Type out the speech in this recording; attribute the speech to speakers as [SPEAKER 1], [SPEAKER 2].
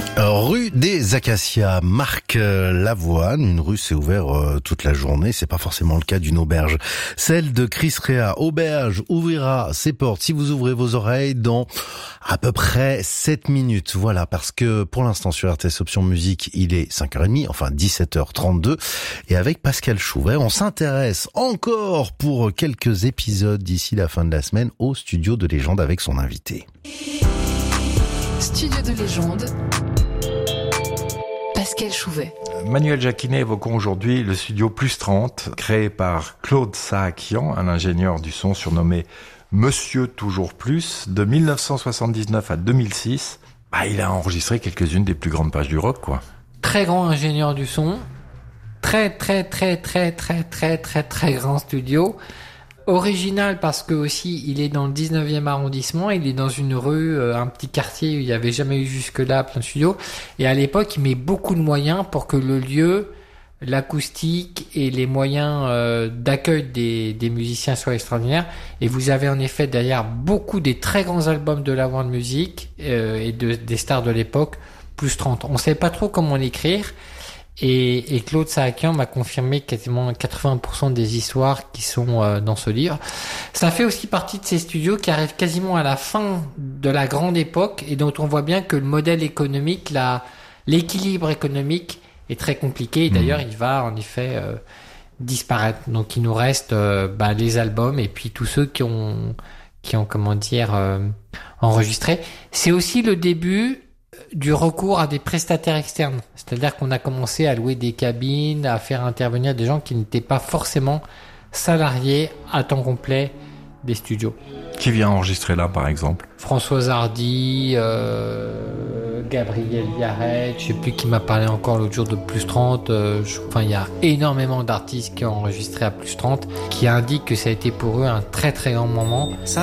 [SPEAKER 1] Rue des Acacias, Marc Lavoine. Une rue s'est ouverte toute la journée. C'est pas forcément le cas d'une auberge. Celle de Chris Rea, auberge, ouvrira ses portes si vous ouvrez vos oreilles dans à peu près 7 minutes. Voilà, parce que pour l'instant sur RTS Option Musique, il est 5h30, enfin 17h32. Et avec Pascal Chouvet, on s'intéresse encore pour quelques épisodes d'ici la fin de la semaine au Studio de Légende avec son invité.
[SPEAKER 2] Studio de Légende, Pascal Chouvet.
[SPEAKER 3] Manuel Jacquinet, évoquons aujourd'hui le studio Plus 30, créé par Claude Saakian, un ingénieur du son surnommé Monsieur Toujours Plus. De 1979 à 2006, il a enregistré quelques-unes des plus grandes pages du rock, quoi.
[SPEAKER 4] Très grand ingénieur du son, très grand studio. Original parce que aussi il est dans le 19e arrondissement, il est dans une rue, un petit quartier où il n'y avait jamais eu jusque-là plein de studios. Et à l'époque, il met beaucoup de moyens pour que le lieu, l'acoustique et les moyens d'accueil des musiciens soient extraordinaires. Et vous avez en effet derrière beaucoup des très grands albums de la world music et des stars de l'époque, Plus 30. On ne savait pas trop comment l'écrire. Et Claude Saakian m'a confirmé quasiment 80% des histoires qui sont dans ce livre. Ça fait aussi partie de ces studios qui arrivent quasiment à la fin de la grande époque et dont on voit bien que le modèle économique, l'équilibre économique est très compliqué. Et d'ailleurs, il va en effet disparaître. Donc, il nous reste les albums et puis tous ceux qui ont enregistré. C'est aussi le début du recours à des prestataires externes. C'est-à-dire qu'on a commencé à louer des cabines, à faire intervenir des gens qui n'étaient pas forcément salariés à temps complet des studios.
[SPEAKER 3] Qui vient enregistrer là, par exemple?
[SPEAKER 4] Françoise Hardy, Gabriel Yared, je sais plus qui m'a parlé encore l'autre jour de Plus 30. Il y a énormément d'artistes qui ont enregistré à Plus 30, qui indiquent que ça a été pour eux un très très grand moment.